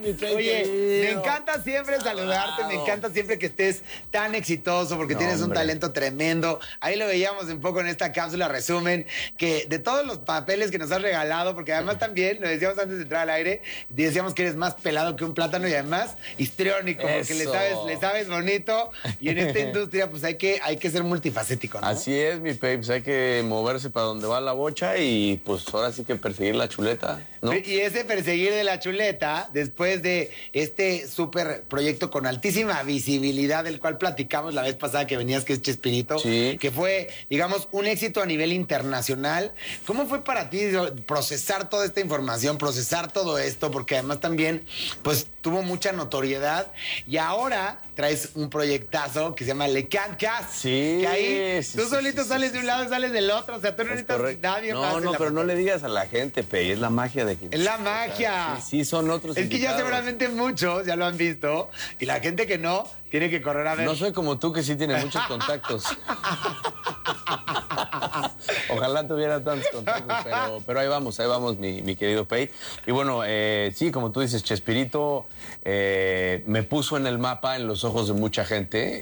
mi Pei. Oye, me encanta siempre saludarte, me encanta siempre que estés tan exitoso porque tienes un talento tremendo. Ahí lo veíamos un poco en esta cápsula resumen, que de todos los papeles que nos has regalado, porque además también, lo decíamos antes de entrar al aire, decíamos que eres más pelado que un plátano y además histriónico, porque le sabes bonito y en esta industria pues hay que ser multifacético, ¿no? Así es, mi Pei, pues hay que moverse para donde va la bocha y pues ahora sí que perseguir la chuleta, ¿no? Y ese perseguir de la chuleta, después de este súper proyecto con altísima visibilidad, del cual platicamos la vez pasada que venías, que es Chespirito, que fue, digamos, un éxito a nivel internacional. ¿Cómo fue para ti procesar toda esta información, procesar todo esto? Porque además también, pues, tuvo mucha notoriedad y ahora traes un proyectazo que se llama Le Can't Cast. Sí. Que ahí tú solito sales de un lado y sales del otro. O sea, tú no necesitas nadie más. No, pero no le digas a la gente, Pei, es la magia de que... Es la magia. O sea, sí, son otros Es invitados. que ya seguramente muchos ya lo han visto y la gente que no tiene que correr a ver. No soy como tú que sí tiene muchos contactos. Ojalá tuviera tantos contactos, pero ahí vamos, mi querido Pei. Y bueno, sí, como tú dices, Chespirito me puso en el mapa, en los ojos de mucha gente.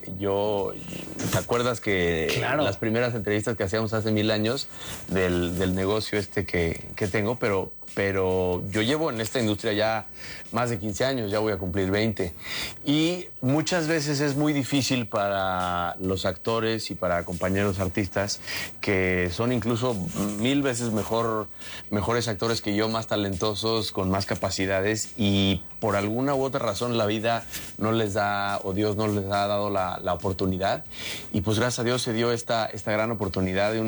¿Te acuerdas que las primeras entrevistas que hacíamos hace 1000 años del negocio que tengo? Pero yo llevo en esta industria ya más de 15 años, ya voy a cumplir 20. Y muchas veces es muy difícil para los actores y para compañeros artistas que son incluso 1000 veces mejores actores que yo, más talentosos, con más capacidades, y por alguna u otra razón la vida no les da, o Dios no les ha dado la oportunidad. Y pues gracias a Dios se dio esta gran oportunidad de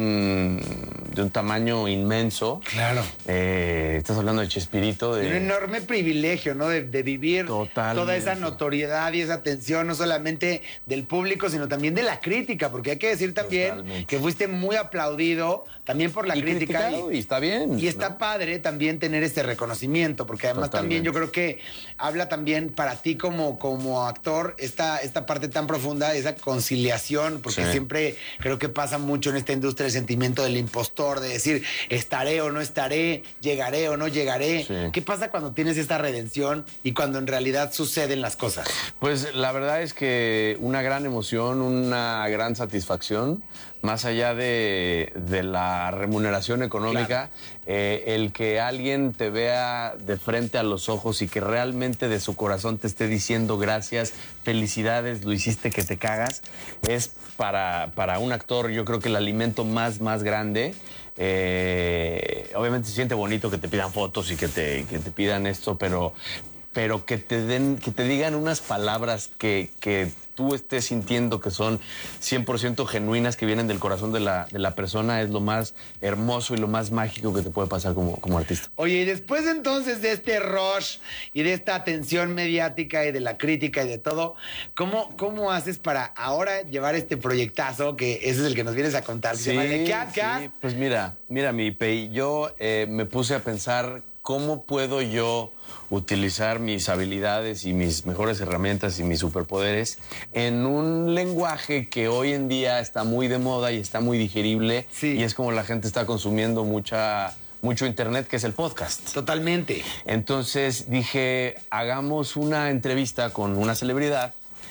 un tamaño inmenso. Claro. Estás hablando de Chespirito. Un enorme privilegio, ¿no? De vivir toda esa notoriedad y esa atención, no solamente del público, sino también de la crítica, porque hay que decir también que fuiste muy aplaudido también por la crítica. Y está bien. Y está padre también tener este reconocimiento, porque además también yo creo que habla también para ti como actor esta parte tan profunda, esa conciliación, porque siempre creo que pasa mucho en esta industria el sentimiento del impostor, de decir, estaré o no estaré, llegaré o no llegaré. Sí. ¿Qué pasa cuando tienes esta redención y cuando en realidad suceden las cosas? Pues la verdad es que una gran emoción, una gran satisfacción, más allá de la remuneración económica, el que alguien te vea de frente a los ojos y que realmente de su corazón te esté diciendo gracias, felicidades, lo hiciste que te cagas, es para un actor, yo creo que el alimento más grande. Obviamente se siente bonito que te pidan fotos y que te pidan esto, pero que te digan unas palabras que tú estés sintiendo que son 100% genuinas, que vienen del corazón de la persona, es lo más hermoso y lo más mágico que te puede pasar como artista. Oye, y después entonces de este rush y de esta atención mediática y de la crítica y de todo, ¿cómo haces para ahora llevar este proyectazo, que ese es el que nos vienes a contar? Sí, pues mira, mi Pei, yo me puse a pensar cómo puedo yo utilizar mis habilidades y mis mejores herramientas y mis superpoderes en un lenguaje que hoy en día está muy de moda y está muy digerible, y es como la gente está consumiendo mucho internet, que es el podcast. Totalmente. Entonces dije, hagamos una entrevista con una celebridad,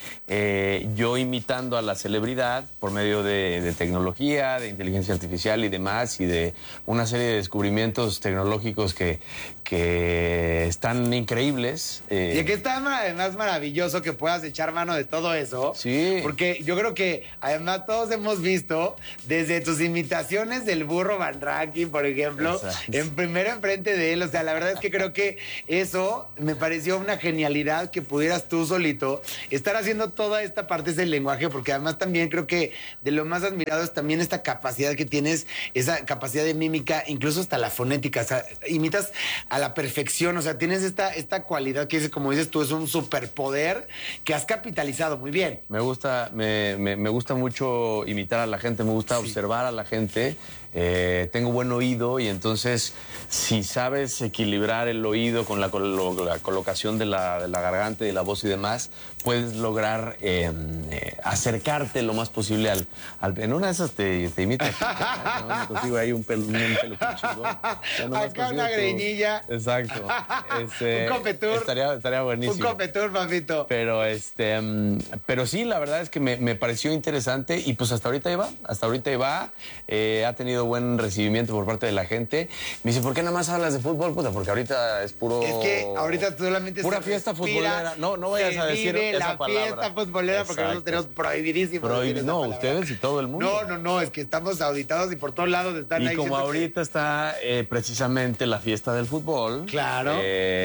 yo imitando a la celebridad por medio de tecnología, de inteligencia artificial y demás, y de una serie de descubrimientos tecnológicos que están increíbles. Y que está además maravilloso que puedas echar mano de todo eso. Sí. Porque yo creo que además todos hemos visto desde tus imitaciones del burro Van Ranking, por ejemplo, primero enfrente de él. O sea, la verdad es que creo que eso me pareció una genialidad, que pudieras tú solito estar haciendo toda esta parte del lenguaje, porque además también creo que de lo más admirado es también esta capacidad que tienes, esa capacidad de mímica, incluso hasta la fonética. O sea, imitas a la perfección, o sea, tienes esta cualidad que es, como dices tú, es un superpoder que has capitalizado muy bien. Me gusta mucho imitar a la gente, me gusta observar a la gente, tengo buen oído y entonces si sabes equilibrar el oído con la colocación de la garganta y de la voz y demás, puedes lograr acercarte lo más posible en una de esas te imitas. Contigo hay un peluquín chingón. Acá una greñilla. Exacto. Un copetur. Estaría buenísimo. Un copetur, papito. Pero sí, la verdad es que me pareció interesante y pues hasta ahorita iba. Ha tenido buen recibimiento por parte de la gente. Me dice, ¿por qué nada más hablas de fútbol? Puta, porque ahorita es puro... Es que ahorita solamente pura fiesta futbolera. No vayas a decir esa palabra. Fiesta futbolera. Exacto. Porque nosotros tenemos prohibidísimo. No, ustedes y todo el mundo. No, es que estamos auditados y por todos lados están y ahí. Y como ahorita está precisamente la fiesta del fútbol. Claro.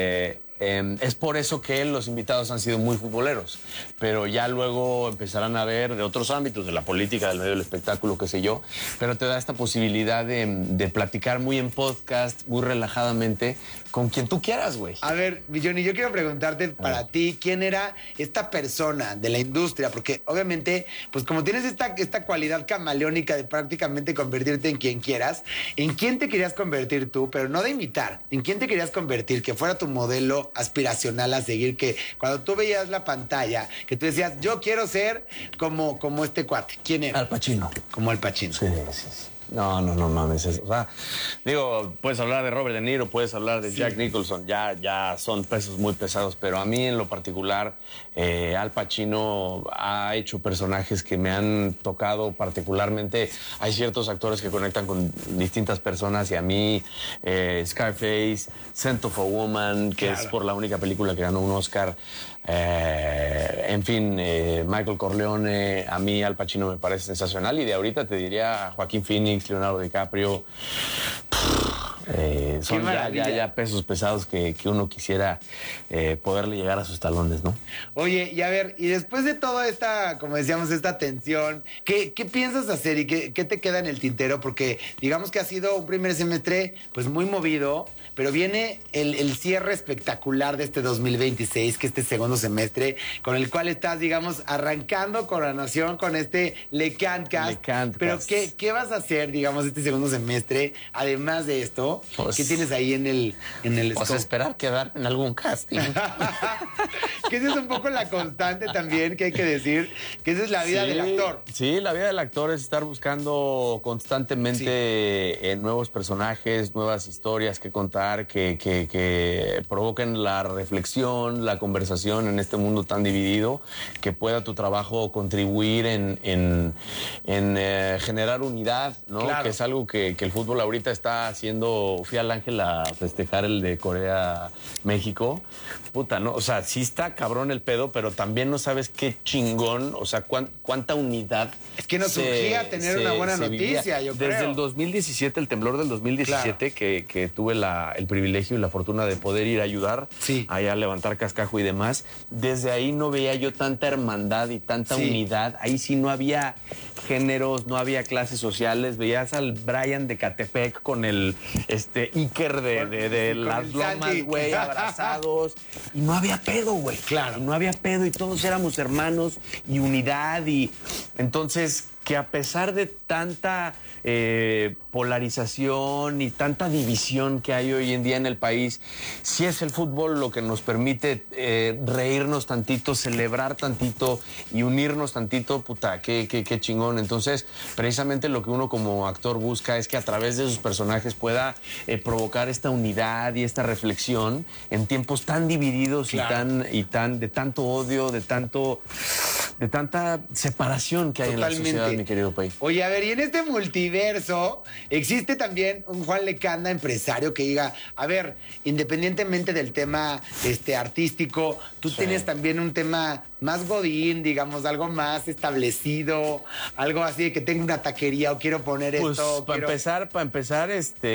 Es por eso que los invitados han sido muy futboleros, pero ya luego empezarán a ver de otros ámbitos, de la política, del medio del espectáculo, qué sé yo, pero te da esta posibilidad de platicar muy en podcast, muy relajadamente, con quien tú quieras, güey. A ver, Johnny, yo quiero preguntarte para ti, ¿quién era esta persona de la industria? Porque obviamente, pues como tienes esta cualidad camaleónica de prácticamente convertirte en quien quieras, ¿en quién te querías convertir tú? Pero no de imitar, ¿en quién te querías convertir? Que fuera tu modelo aspiracional a seguir, que cuando tú veías la pantalla, que tú decías, yo quiero ser como este cuate. ¿Quién era? Al Pacino. Como Al Pacino. Sí. No mames. O sea, digo, puedes hablar de Robert De Niro, puedes hablar de Jack Nicholson, ya son pesos muy pesados, pero a mí en lo particular, Al Pacino ha hecho personajes que me han tocado particularmente. Hay ciertos actores que conectan con distintas personas y a mí, Scarface, Scent of a Woman, que es por la única película que ganó un Oscar. En fin, Michael Corleone, a mí Al Pacino me parece sensacional y de ahorita te diría Joaquín Phoenix, Leonardo DiCaprio. Son ya pesos pesados que uno quisiera poderle llegar a sus talones, ¿no? Oye, y a ver, y después de toda esta, como decíamos, esta tensión, ¿qué piensas hacer y qué te queda en el tintero? Porque digamos que ha sido un primer semestre pues muy movido, pero viene el cierre espectacular de este 2026, que este segundo semestre, con el cual estás, digamos, arrancando Coronación con este Lecantcast. Pero ¿qué vas a hacer, digamos, este segundo semestre, además de esto? Pues, ¿qué tienes ahí en el pues scope? Esperar quedar en algún casting. Que esa es un poco la constante también, que hay que decir, que esa es la vida del actor. Sí, la vida del actor es estar buscando constantemente nuevos personajes, nuevas historias que contar, que provoquen la reflexión, la conversación en este mundo tan dividido, que pueda tu trabajo contribuir en generar unidad, ¿no? Claro. Que es algo que el fútbol ahorita está haciendo. Fui al Ángel a festejar el de Corea-México. Puta, ¿no? O sea, sí está cabrón el pedo, pero también no sabes qué chingón, o sea, cuánta unidad. Es que nos surgía tener una buena noticia, yo creo. Desde el 2017, el temblor del 2017, claro, que tuve el privilegio y la fortuna de poder ir a ayudar, allá a levantar cascajo y demás, desde ahí no veía yo tanta hermandad y tanta unidad. Ahí sí no había géneros, no había clases sociales. Veías al Brian de Catepec con el Iker de las lomas, güey, abrazados. Y no había pedo, güey. Claro. No había pedo y todos éramos hermanos y unidad. Y entonces, que a pesar de tanta polarización y tanta división que hay hoy en día en el país, sí es el fútbol lo que nos permite reírnos tantito, celebrar tantito y unirnos tantito. Puta, qué chingón. Entonces, precisamente lo que uno como actor busca es que a través de sus personajes pueda provocar esta unidad y esta reflexión en tiempos tan divididos, claro, y de tanto odio, de tanta separación que hay. Totalmente. En la sociedad, mi querido Pay. Oye, a ver, y en este multiverso existe también un Juan Lecanda, empresario, que diga, a ver, independientemente del tema artístico, tú tienes también un tema más godín, digamos, algo más establecido, algo así de que tengo una taquería o quiero poner esto. Para empezar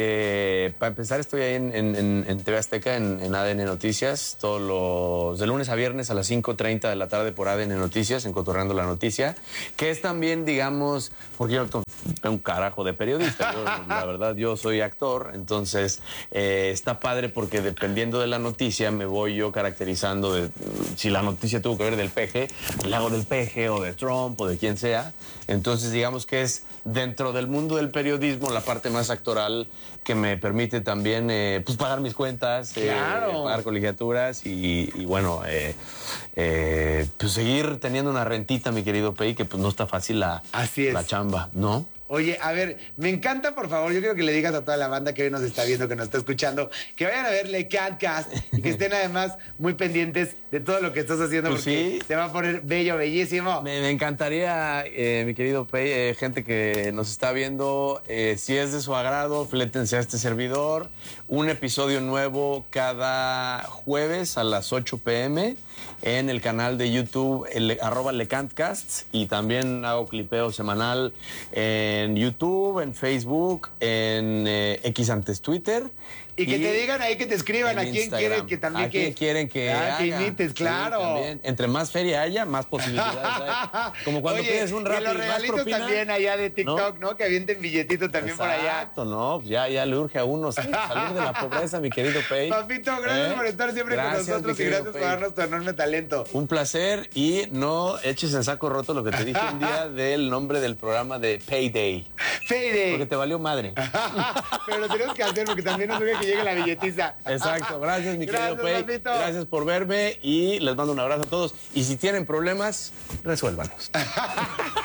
estoy ahí en TV Azteca, en ADN Noticias, de lunes a viernes a las 5:30 de la tarde por ADN Noticias, en Cotorreando la Noticia, que es también, digamos, porque yo tengo un carajo de periodista, la verdad, yo soy actor, entonces está padre porque dependiendo de la noticia me voy yo caracterizando de si la noticia tuvo que ver del peje, le hago del peje o de Trump o de quien sea, entonces digamos que es dentro del mundo del periodismo la parte más actoral que me permite también pues pagar mis cuentas, claro. Pagar colegiaturas y bueno, pues seguir teniendo una rentita, mi querido Pei, que pues no está fácil la chamba, ¿no? Oye, a ver, me encanta, por favor, yo quiero que le digas a toda la banda que hoy nos está viendo, que nos está escuchando, que vayan a ver Le Cantcast y que estén además muy pendientes de todo lo que estás haciendo, pues porque sí, se va a poner bello, bellísimo. Me encantaría, mi querido Pei, gente que nos está viendo, si es de su agrado, flétense a este servidor. Un episodio nuevo cada jueves a las 8 p.m. en el canal de YouTube, @LeCantcast, y también hago clipeo semanal en YouTube, en Facebook, en X antes Twitter. Y que te digan ahí, que te escriban a quién quieren que también ¿A quién quieren que haga? que imites, claro. Sí, entre más feria haya, más posibilidades hay. Como cuando pides un Rappi, y los más regalitos propina, también allá de TikTok, ¿no? Que avienten billetito también por allá. Exacto, no, ya le urge a uno salir de la pobreza, mi querido Pei. Papito, gracias por estar siempre con nosotros y gracias por darnos tu enorme talento. Un placer, y no eches en saco roto lo que te dije un día del nombre del programa de Payday. Payday. Porque te valió madre. Pero lo tenemos que hacer porque también nos urge que llegue la billetiza. Exacto, gracias, mi querido Pei. Papito. Gracias por verme y les mando un abrazo a todos. Y si tienen problemas, resuélvanlos.